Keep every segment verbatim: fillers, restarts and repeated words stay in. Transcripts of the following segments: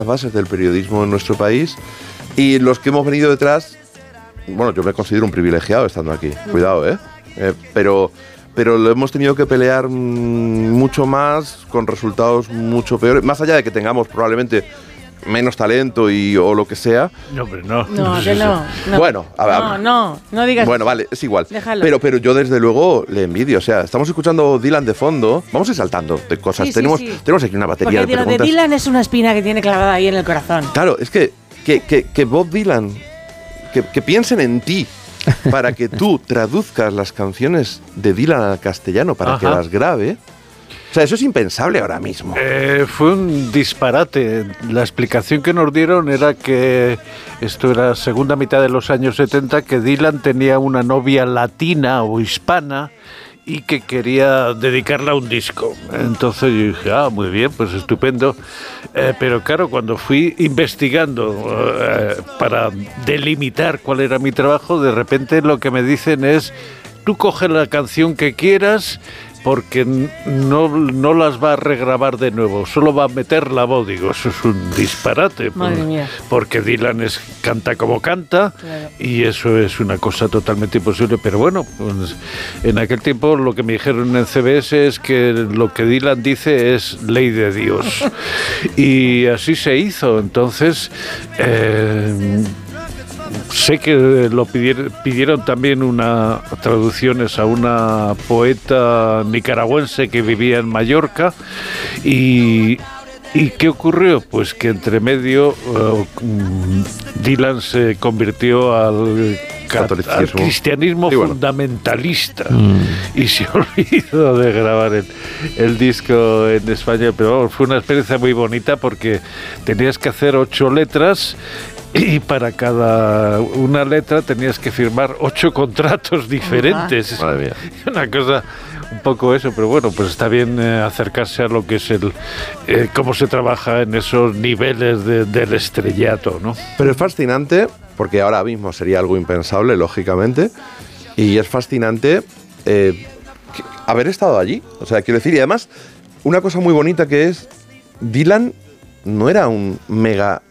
bases del periodismo en nuestro país y los que hemos venido detrás, bueno, yo me considero un privilegiado estando aquí, cuidado, ¿eh? eh pero, pero lo hemos tenido que pelear mmm, mucho más, con resultados mucho peores, más allá de que tengamos probablemente menos talento y o lo que sea. No, pero no. No, que no, no. Bueno, a ver. No, no, no digas. Bueno, vale, es igual. Déjalo. Pero, pero yo desde luego le envidio. O sea, estamos escuchando Dylan de fondo. Vamos a ir saltando de cosas. Sí, sí, tenemos, sí. tenemos aquí una batería Porque de lo preguntas. de Dylan es una espina que tiene clavada ahí en el corazón. Claro, es que, que, que, que Bob Dylan, que, que piensen en ti para que tú traduzcas las canciones de Dylan al castellano para Ajá. que las grabe. O sea, eso es impensable ahora mismo. Eh, fue un disparate. La explicación que nos dieron era que esto era segunda mitad de los años setenta, que Dylan tenía una novia latina o hispana y que quería dedicarla a un disco. Entonces yo dije, ah, muy bien, pues estupendo. Eh, pero claro, cuando fui investigando eh, para delimitar cuál era mi trabajo, de repente lo que me dicen es, tú coge la canción que quieras, porque no, no las va a regrabar de nuevo, solo va a meter la voz. Digo, eso es un disparate. Madre por, mía. Porque Dylan es, canta como canta, claro. Y eso es una cosa totalmente imposible. Pero bueno, pues, en aquel tiempo lo que me dijeron en C B S es que lo que Dylan dice es ley de Dios. Y así se hizo. Entonces... Eh, sé que lo pidieron, pidieron también una traducciones a una poeta nicaragüense que vivía en Mallorca y, ¿y qué ocurrió? Pues que entre medio uh, Dylan se convirtió al, al cristianismo sí, bueno. fundamentalista mm. y se olvidó de grabar el, el disco en España, pero vamos, fue una experiencia muy bonita porque tenías que hacer ocho letras y para cada una letra tenías que firmar ocho contratos diferentes. Madre mía. Una cosa un poco eso, pero bueno, pues está bien eh, acercarse a lo que es el eh, cómo se trabaja en esos niveles de, del estrellato, ¿no? Pero es fascinante, porque ahora mismo sería algo impensable, lógicamente, y es fascinante eh, haber estado allí. O sea, quiero decir, y además, una cosa muy bonita que es, Dylan no era un mega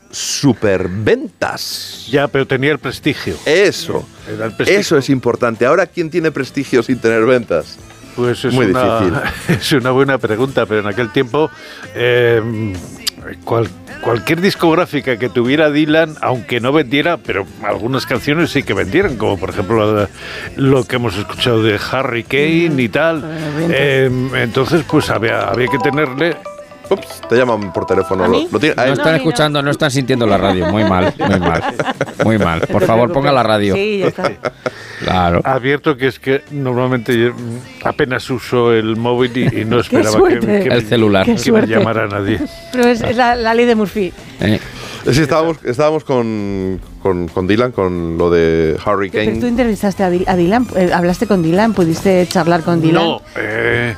superventas. Ya, pero tenía el prestigio. Eso, Era el prestigio. Eso es importante. Ahora, ¿quién tiene prestigio sin tener ventas? Pues es muy una, difícil. Es una buena pregunta, pero en aquel tiempo eh, cual, cualquier discográfica que tuviera Dylan, aunque no vendiera, pero algunas canciones sí que vendieran, como por ejemplo lo, lo que hemos escuchado de Harry Kane y tal. Eh, entonces, pues había, había que tenerle... Ups, te llaman por teléfono. ¿Lo, lo tiene? No están escuchando, no están sintiendo la radio. Muy mal, muy mal, muy mal. Por favor, ponga la radio. Sí, ya está. Claro. Advierto que es que normalmente yo apenas uso el móvil y, y no esperaba que, que, el celular. que, que me llamara nadie. Pero es, es la, la ley de Murphy. Eh. Sí, estábamos, estábamos con, con, con Dylan, con lo de Harry Kane. ¿Pero tú entrevistaste a Dylan? ¿Hablaste con Dylan? ¿Pudiste charlar con Dylan? No, eh...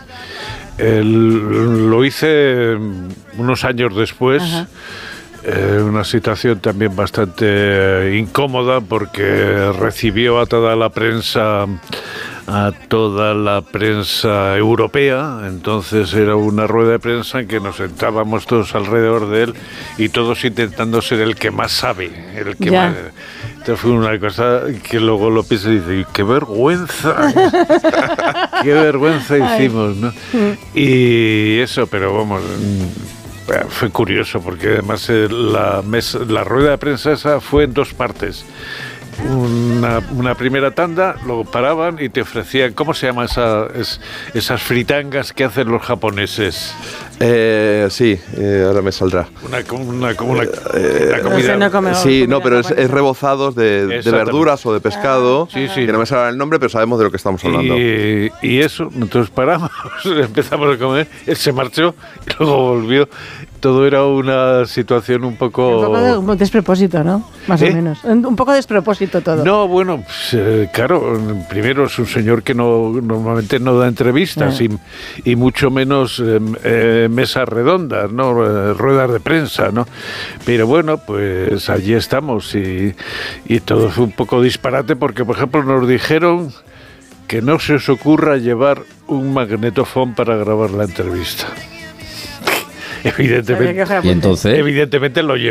El, lo hice unos años después, eh, una situación también bastante eh, incómoda porque recibió a toda la prensa, a toda la prensa europea. Entonces era una rueda de prensa en que nos sentábamos todos alrededor de él y todos intentando ser el que más sabe, el que ya. más... Esto fue una cosa que luego lo pienso y dice, qué vergüenza, qué vergüenza hicimos, ¿no? Y eso, pero vamos, fue curioso porque además la, mesa, la rueda de prensa esa fue en dos partes. Una, una primera tanda, luego paraban y te ofrecían, ¿cómo se llama esa, es, esas fritangas que hacen los japoneses? Eh, sí, eh, ahora me saldrá. Una, una, una, una, eh, una comida. No sé, no come, sí, no, pero es, es rebozados de, de verduras o de pescado. Sí, sí. Que no me sale el nombre, pero sabemos de lo que estamos hablando. Y, y eso, entonces paramos, empezamos a comer, él se marchó y luego volvió. Todo era una situación un poco... Un poco de un despropósito, ¿no? Más ¿Eh? o menos. Un poco de despropósito todo. No, bueno, pues, eh, claro, primero es un señor que no normalmente no da entrevistas eh. y, y mucho menos eh, eh, mesas redondas, ¿no? Eh, ruedas de prensa, ¿no? Pero bueno, pues allí estamos y, y todo fue un poco disparate porque, por ejemplo, nos dijeron que no se os ocurra llevar un magnetofón para grabar la entrevista. evidentemente, Había que coger Y apuntes. entonces... evidentemente lo llevo.